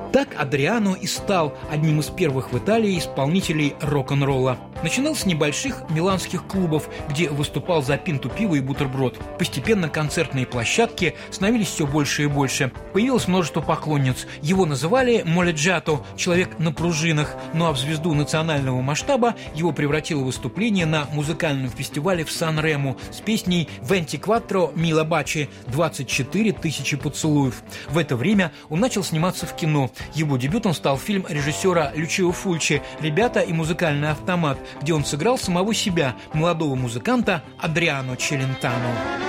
Так Адриано и стал одним из первых в Италии исполнителей рок-н-ролла. Начинал с небольших миланских клубов, где выступал за пинту пива и бутерброд. Постепенно концертные площадки становились все больше и больше. Появилось множество поклонниц. Его называли «моледжато» – человек на пружинах. Ну а в звезду национального масштаба его превратило выступление на музыкальном фестивале в Сан-Рему с песней «24 mila baci» – 24 тысячи поцелуев. В это время он начал сниматься в кино. Его дебютом стал фильм режиссера Лючио Фульчи «Ребята и музыкальный автомат», где он сыграл самого себя, молодого музыканта Адриано Челентано.